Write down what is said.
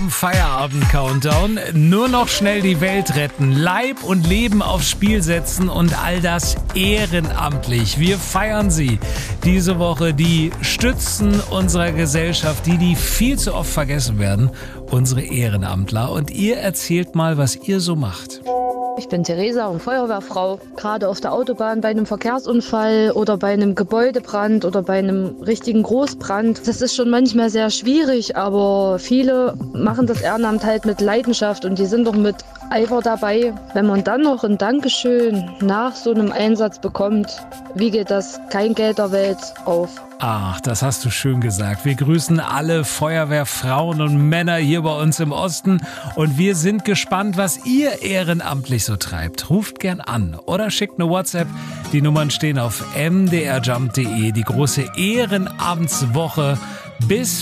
vom Feierabend-Countdown. Nur noch schnell die Welt retten, Leib und Leben aufs Spiel setzen und all das ehrenamtlich. Wir feiern sie diese Woche, die Stützen unserer Gesellschaft, die viel zu oft vergessen werden, unsere Ehrenamtler. Und ihr erzählt mal, was ihr so macht. Ich bin Theresa und Feuerwehrfrau. Gerade auf der Autobahn bei einem Verkehrsunfall oder bei einem Gebäudebrand oder bei einem richtigen Großbrand. Das ist schon manchmal sehr schwierig, aber viele machen das Ehrenamt halt mit Leidenschaft und die sind doch mit Eifer dabei. Wenn man dann noch ein Dankeschön nach so einem Einsatz bekommt, wie geht das? Kein Geld der Welt auf. Ach, das hast du schön gesagt. Wir grüßen alle Feuerwehrfrauen und Männer hier bei uns im Osten und wir sind gespannt, was ihr ehrenamtlich so treibt. Ruft gern an oder schickt eine WhatsApp. Die Nummern stehen auf mdrjump.de. Die große Ehrenabendswoche bis